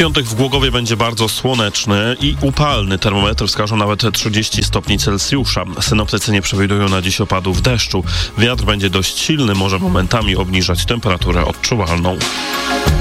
piątek w Głogowie będzie bardzo słoneczny i upalny. Termometry wskażą nawet 30 stopni Celsjusza. Synoptycy nie przewidują na dziś opadów deszczu. Wiatr będzie dość silny, może momentami obniżać temperaturę odczuwalną.